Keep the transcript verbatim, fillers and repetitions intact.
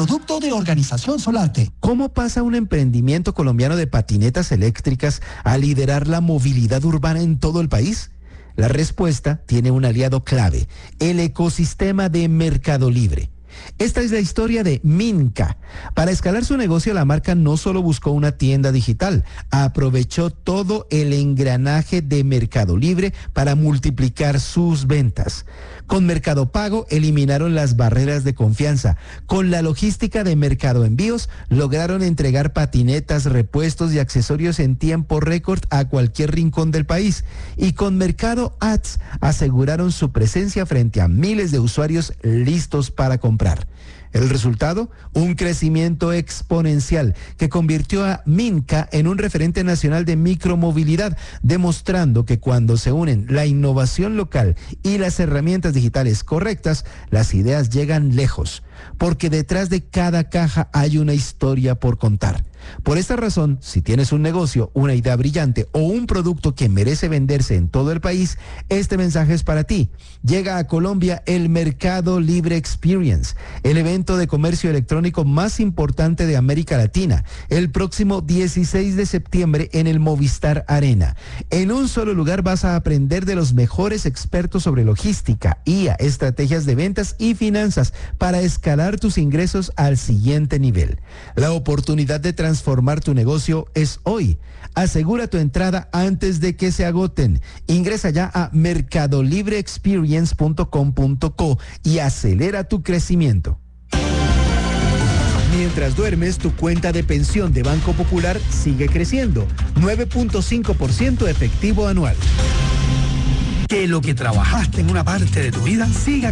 producto de Organización Solarte. ¿Cómo pasa un emprendimiento colombiano de patinetas eléctricas a liderar la movilidad urbana en todo el país? La respuesta tiene un aliado clave, el ecosistema de Mercado Libre. Esta es la historia de Minka. Para escalar su negocio, la marca no solo buscó una tienda digital, aprovechó todo el engranaje de Mercado Libre para multiplicar sus ventas. Con Mercado Pago eliminaron las barreras de confianza. Con la logística de Mercado Envíos lograron entregar patinetas, repuestos y accesorios en tiempo récord a cualquier rincón del país. Y con Mercado Ads aseguraron su presencia frente a miles de usuarios listos para comprar. El resultado, un crecimiento exponencial que convirtió a Minka en un referente nacional de micromovilidad, demostrando que cuando se unen la innovación local y las herramientas digitales correctas, las ideas llegan lejos, porque detrás de cada caja hay una historia por contar. Por esta razón, si tienes un negocio, una idea brillante o un producto que merece venderse en todo el país, este mensaje es para ti. Llega a Colombia el Mercado Libre Experience, el evento de comercio electrónico más importante de América Latina, el próximo dieciséis de septiembre en el Movistar Arena. En un solo lugar vas a aprender de los mejores expertos sobre logística, I A, estrategias de ventas y finanzas para escalar tus ingresos al siguiente nivel. La oportunidad de transformar tu negocio es hoy. Asegura tu entrada antes de que se agoten. Ingresa ya a mercado libre experience punto com punto co y acelera tu crecimiento. Mientras duermes, tu cuenta de pensión de Banco Popular sigue creciendo. nueve punto cinco por ciento efectivo anual. Que lo que trabajaste en una parte de tu vida siga